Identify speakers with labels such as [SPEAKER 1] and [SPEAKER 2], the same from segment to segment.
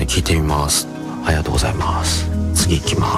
[SPEAKER 1] で聞いてみます。ありがとうございます。次行きます。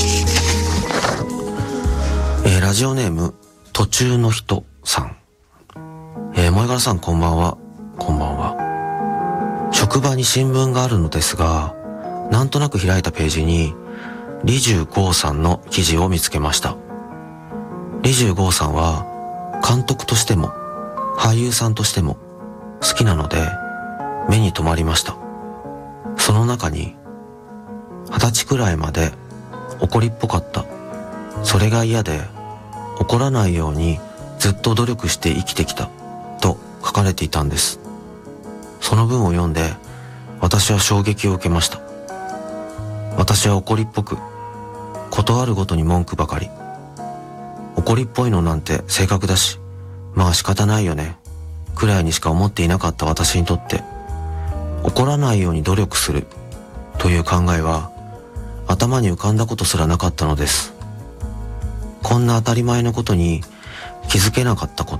[SPEAKER 1] ラジオネーム途中の人さん。萌柄さん、こんばんは。こんばんは。職場に新聞があるのですが、なんとなく開いたページに李重剛さんの記事を見つけました。李重剛さんは監督としても俳優さんとしても好きなので目に留まりました。その中に20歳くらいまで怒りっぽかった、それが嫌で怒らないようにずっと努力して生きてきたと書かれていたんです。その文を読んで私は衝撃を受けました。私は怒りっぽく、ことあるごとに文句ばかり。怒りっぽいのなんて性格だし、まあ仕方ないよねくらいにしか思っていなかった私にとって、怒らないように努力するという考えは頭に浮かんだことすらなかったのです。こんな当たり前のことに気づけなかったこと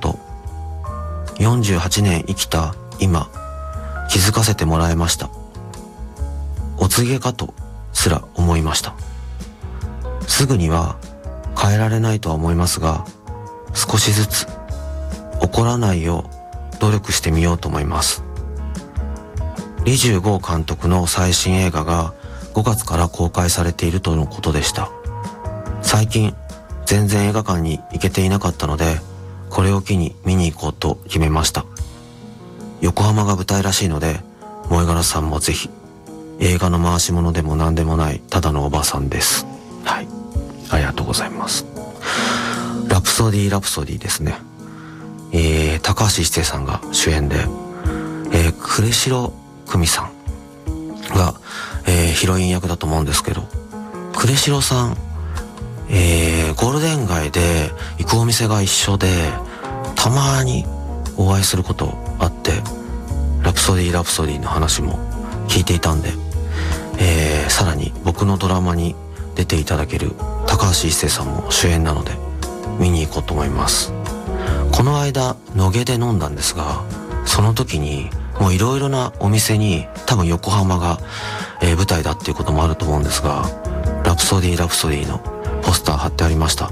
[SPEAKER 1] 、48年生きた今気づかせてもらいました。お告げかとすら思いました。すぐには変えられないとは思いますが、少しずつ怒らないよう努力してみようと思います。李重剛監督の最新映画が5月から公開されているとのことでした。最近全然映画館に行けていなかったので、これを機に見に行こうと決めました。横浜が舞台らしいので、萌柄さんもぜひ。映画の回し物でも何でもないただのおばさんです。はい、ありがとうございます。ラプソディですね。高橋一生さんが主演で、呉城久美さんが、ヒロイン役だと思うんですけど、呉城さん、ゴールデン街で行くお店が一緒でたまにお会いすることあって、ラプソディの話も聞いていたんで、さらに僕のドラマに出ていただける高橋一生さんも主演なので見に行こうと思います。この間野毛で飲んだんですが、その時にもういろいろなお店に多分横浜が、舞台だっていうこともあると思うんですが、ラプソディのポスター貼ってありました。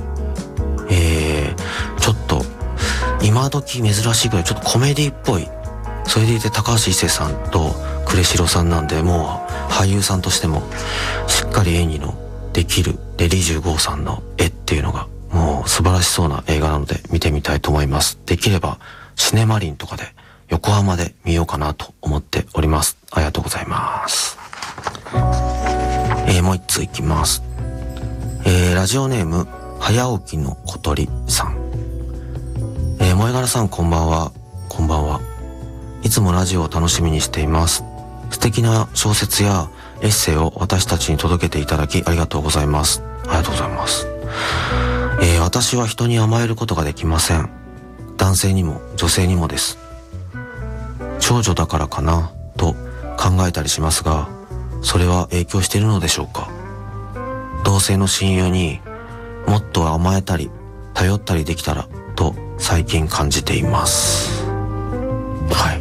[SPEAKER 1] ちょっと今時珍しいぐらいちょっとコメディっぽい、それでいて高橋一生さんと呉城さんなんで、もう俳優さんとしてもしっかり演技のできる李重剛さんの絵っていうのがもう素晴らしそうな映画なので見てみたいと思います。できればシネマリンとかで横浜で見ようかなと思っております。ありがとうございます。もう一ついきます。ラジオネーム早起きの小鳥さん。萌柄さん、こんばんは。こんばんは。いつもラジオを楽しみにしています。素敵な小説やエッセイを私たちに届けていただきありがとうございます。ありがとうございます。私は人に甘えることができません。男性にも女性にもです。長女だからかなと考えたりしますが、それは影響しているのでしょうか。同性の親友にもっと甘えたり頼ったりできたらと最近感じています。はい、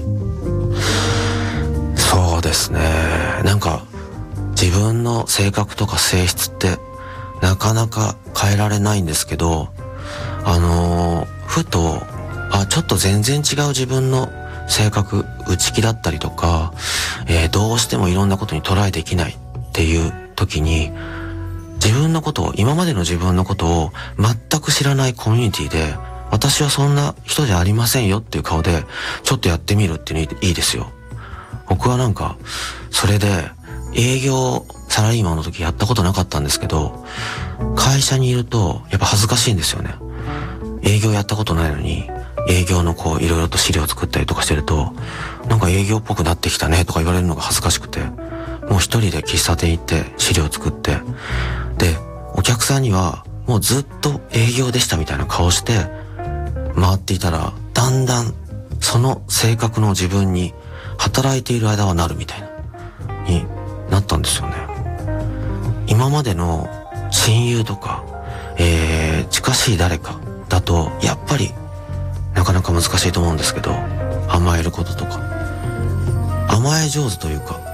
[SPEAKER 1] そうですね。なんか自分の性格とか性質ってなかなか変えられないんですけど、ふとちょっと全然違う自分の性格、内気だったりとか、どうしてもいろんなことにトライできないっていう時に、今までの自分のことを全く知らないコミュニティで、私はそんな人じゃありませんよっていう顔でちょっとやってみるっていうのいいですよ。僕はなんかそれで営業サラリーマンの時やったことなかったんですけど、会社にいるとやっぱ恥ずかしいんですよね。営業やったことないのに営業のいろいろと資料作ったりとかしてると、なんか営業っぽくなってきたねとか言われるのが恥ずかしくて、もう一人で喫茶店行って資料作って、でお客さんにはもうずっと営業でしたみたいな顔して回っていたら、だんだんその性格の自分に働いている間はなるみたいなになったんですよね。今までの親友とか、近しい誰かだとやっぱりなかなか難しいと思うんですけど、甘えることとか甘え上手というか